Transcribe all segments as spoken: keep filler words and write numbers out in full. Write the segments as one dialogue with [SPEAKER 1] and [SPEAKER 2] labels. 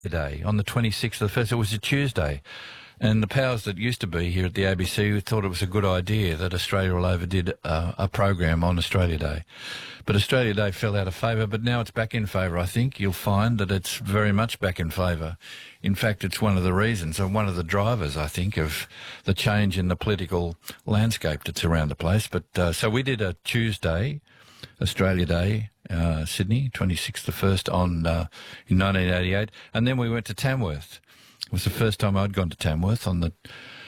[SPEAKER 1] Day on the twenty-sixth of the first. It was a Tuesday. And the powers that used to be here at the A B C thought it was a good idea that Australia all over did uh, a program on Australia Day. But Australia Day fell out of favour, but now it's back in favour, I think. You'll find that it's very much back in favour. In fact, it's one of the reasons and one of the drivers, I think, of the change in the political landscape that's around the place. But uh, so we did a Tuesday, Australia Day, uh, Sydney, twenty-sixth the first on uh, in nineteen eighty-eight, and then we went to Tamworth. It was the first time I'd gone to Tamworth on the,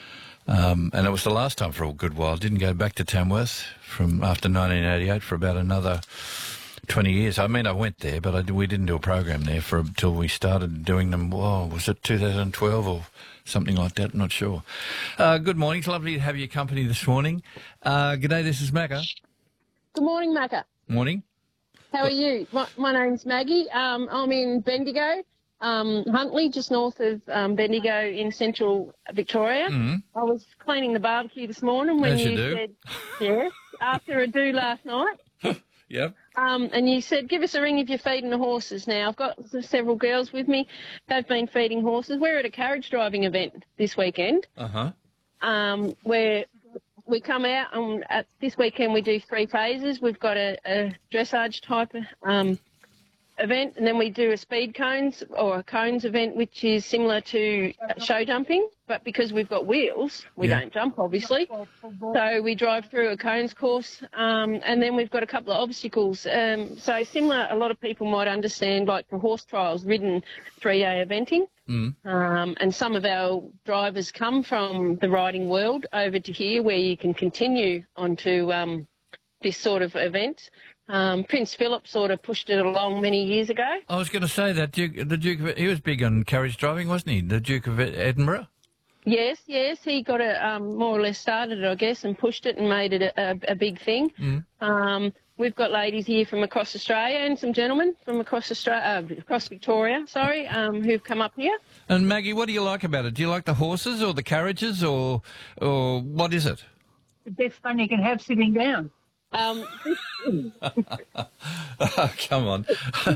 [SPEAKER 1] um, and it was the last time for a good while. Didn't go back to Tamworth from after nineteen eighty-eight for about another twenty years. I mean, I went there, but I, we didn't do a program there for until we started doing them. Whoa, was it two thousand twelve or something like that? I'm not sure. Uh, good morning. It's lovely to have your company this morning. Uh, g'day, this is Macca.
[SPEAKER 2] Good morning, Macca.
[SPEAKER 1] Morning.
[SPEAKER 2] How are you? My, my name's Maggie. Um, I'm in Bendigo. Um, Huntley, just north of um, Bendigo in central Victoria.
[SPEAKER 1] Mm-hmm.
[SPEAKER 2] I was cleaning the barbecue this morning when
[SPEAKER 1] As you
[SPEAKER 2] you
[SPEAKER 1] do.
[SPEAKER 2] said, yes, after a do last night.
[SPEAKER 1] Yep.
[SPEAKER 2] Um, and you said, give us a ring if you're feeding the horses. Now, I've got several girls with me. They've been feeding horses. We're at a carriage driving event this weekend.
[SPEAKER 1] Uh-huh.
[SPEAKER 2] Um, where we come out and at this weekend we do three phases. We've got a, a dressage type um event, and then we do a speed cones or a cones event, which is similar to show jumping, but because we've got wheels, we
[SPEAKER 1] Yeah.
[SPEAKER 2] don't jump, obviously. So we drive through a cones course, um, and then we've got a couple of obstacles. Um, so similar, a lot of people might understand, like the horse trials, ridden three-day eventing.
[SPEAKER 1] Mm.
[SPEAKER 2] Um, and some of our drivers come from the riding world over to here, where you can continue onto um, this sort of event. Um, Prince Philip sort of pushed it along many years ago.
[SPEAKER 1] I was going to say that Duke, the Duke of, he was big on carriage driving, wasn't he? The Duke of Edinburgh.
[SPEAKER 2] Yes, yes, he got it um, more or less started it, I guess, and pushed it and made it a, a, a big thing.
[SPEAKER 1] Mm.
[SPEAKER 2] Um, we've got ladies here from across Australia and some gentlemen from across Australia, uh, across Victoria, sorry, um, who've come up here.
[SPEAKER 1] And Maggie, what do you like about it? Do you like the horses or the carriages, or or what is it?
[SPEAKER 3] The best fun you can have sitting down.
[SPEAKER 2] Um,
[SPEAKER 1] Oh, come on.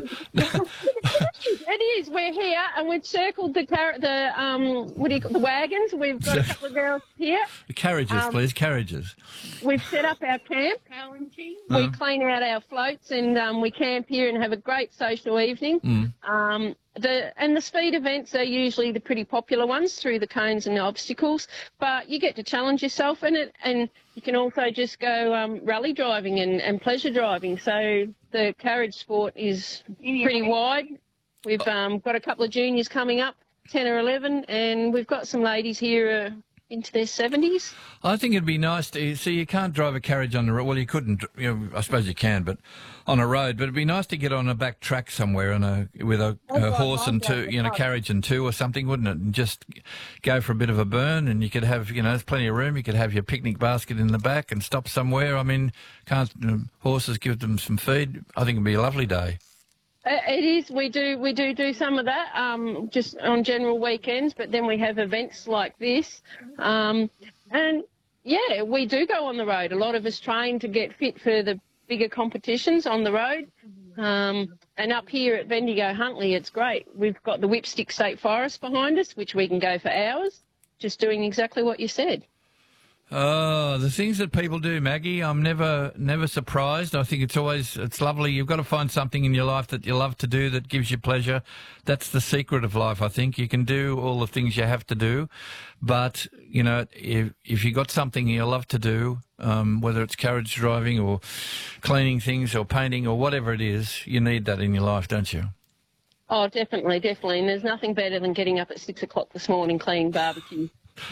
[SPEAKER 2] It is. We're here, and we've circled the car- the um, what do you call the wagons. We've got a couple of girls here.
[SPEAKER 1] The carriages,
[SPEAKER 2] Um,
[SPEAKER 1] please, carriages.
[SPEAKER 2] We've set up our camp. We clean out our floats, and um, we camp here and have a great social evening.
[SPEAKER 1] Mm.
[SPEAKER 2] Um, the and the speed events are usually the pretty popular ones through the cones and the obstacles, but you get to challenge yourself in it, and you can also just go um, rally driving and, and pleasure driving. So the carriage sport is pretty wide. We've um, got a couple of juniors coming up, ten or eleven, and we've got some ladies here uh, into their seventies.
[SPEAKER 1] I think it'd be nice to see. You can't drive a carriage on the road. Well, you couldn't. You know, I suppose you can, but on a road. But it'd be nice to get on a back track somewhere on a with a, a horse and two, you know, carriage and two or something, wouldn't it? And just go for a bit of a burn, and you could have, you know, there's plenty of room. You could have your picnic basket in the back and stop somewhere. I mean, can't um, horses give them some feed? I think it'd be a lovely day.
[SPEAKER 2] It is. We do. We do do some of that, um, just on general weekends. But then we have events like this, um, and yeah, we do go on the road. A lot of us train to get fit for the bigger competitions on the road. Um, and up here at Bendigo Huntley, it's great. We've got the Whipstick State Forest behind us, which we can go for hours, just doing exactly what you said.
[SPEAKER 1] Oh, the things that people do, Maggie, I'm never never surprised. I think it's always, it's lovely. You've got to find something in your life that you love to do that gives you pleasure. That's the secret of life, I think. You can do all the things you have to do, but, you know, if, if you got something you love to do, um, whether it's carriage driving or cleaning things or painting or whatever it is, you need that in your life, don't you?
[SPEAKER 2] Oh, definitely, definitely. And there's nothing better than getting up at six o'clock this morning cleaning barbecue.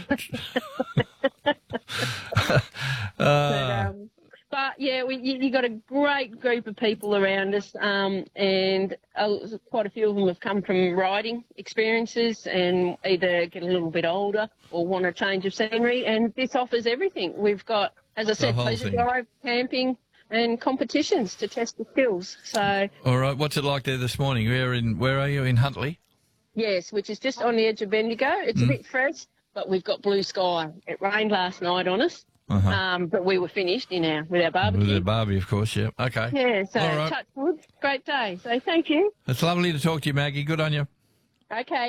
[SPEAKER 1] uh,
[SPEAKER 2] But, um, but yeah, we, you, you got a great group of people around us, um, and uh, quite a few of them have come from riding experiences and either get a little bit older or want a change of scenery. And this offers everything. We've got, as I said,
[SPEAKER 1] whole
[SPEAKER 2] pleasure
[SPEAKER 1] thing.
[SPEAKER 2] drive, camping, and competitions to test the skills. So
[SPEAKER 1] all right, what's it like there this morning? Where in? Where are you, in Huntley?
[SPEAKER 2] yes, which is just on the edge of Bendigo. It's
[SPEAKER 1] Mm.
[SPEAKER 2] a bit fresh, but we've got blue sky. It rained last night on us.
[SPEAKER 1] Uh-huh.
[SPEAKER 2] Um, but we were finished in our with our
[SPEAKER 1] With
[SPEAKER 2] barbecue.
[SPEAKER 1] the Barbie, of course, yeah. Okay.
[SPEAKER 2] Yeah, so
[SPEAKER 1] All right.
[SPEAKER 2] touch wood, great day. So thank you.
[SPEAKER 1] It's lovely to talk to you, Maggie. Good on you.
[SPEAKER 2] Okay.